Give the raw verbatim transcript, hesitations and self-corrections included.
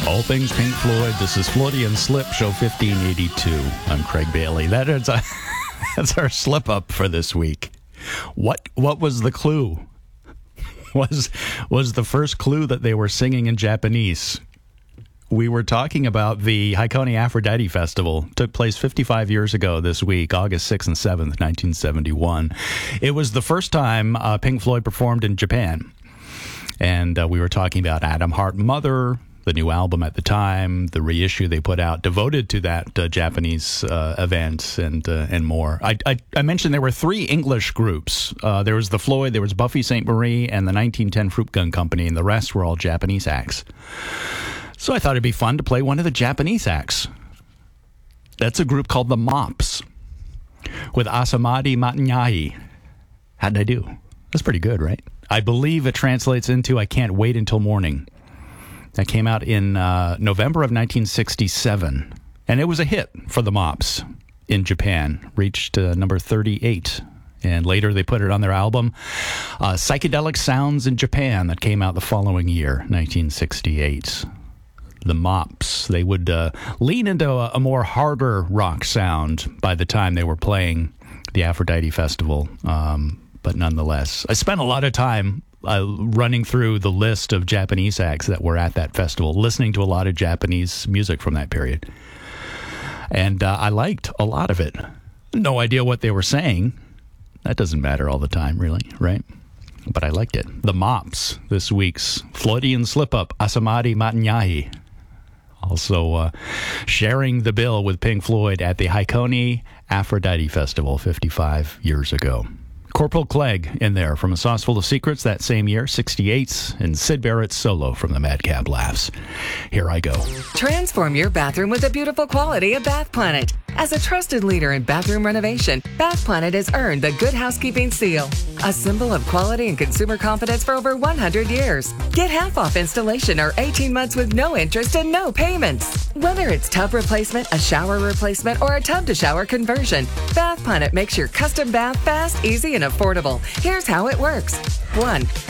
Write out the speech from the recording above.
All things Pink Floyd. This is Floydian Slip, show fifteen eighty-two. I'm Craig Bailey. That is a, that's our slip up for this week. What what was the clue? Was was the first clue that they were singing in Japanese? We were talking about the Haikone Aphrodite Festival. It took place fifty-five years ago this week, August sixth and seventh, nineteen seventy-one. It was the first time uh, Pink Floyd performed in Japan. And uh, we were talking about Atom Heart Mother, the new album at the time, the reissue they put out devoted to that uh, Japanese uh, event, and uh, and more. I, I I mentioned there were three English groups. Uh, there was the Floyd, there was Buffy Sainte Marie, and the nineteen ten Fruit Gun Company, and the rest were all Japanese acts. So I thought it'd be fun to play one of the Japanese acts. That's a group called the Mops, with Asamadi Matanyahi. How did I do? That's pretty good, right? I believe it translates into I Can't Wait Until Morning. That came out in uh, November of nineteen sixty-seven. And it was a hit for the Mops in Japan. Reached uh, number thirty-eight. And later they put it on their album, uh, Psychedelic Sounds in Japan, that came out the following year, nineteen sixty-eight. The Mops, they would uh, lean into a, a more harder rock sound by the time they were playing the Aphrodite Festival. Um, but nonetheless, I spent a lot of time uh, running through the list of Japanese acts that were at that festival, listening to a lot of Japanese music from that period. And uh, I liked a lot of it. No idea what they were saying. That doesn't matter all the time, really, right? But I liked it. The Mops, this week's Floydian slip-up, Asamadi Matanyahi. Also uh, sharing the bill with Pink Floyd at the Haikone Aphrodite Festival fifty-five years ago. Corporal Clegg in there from A Sauce Full of Secrets that same year, sixty-eight, and Syd Barrett's solo from the Madcap Laughs. Here I go. Transform your bathroom with the beautiful quality of Bath Planet. As a trusted leader in bathroom renovation, Bath Planet has earned the Good Housekeeping seal, a symbol of quality and consumer confidence for over one hundred years. Get half off installation or eighteen months with no interest and no payments. Whether it's tub replacement, a shower replacement, or a tub-to-shower conversion, Bath Planet makes your custom bath fast, easy, and affordable. Here's how it works. One,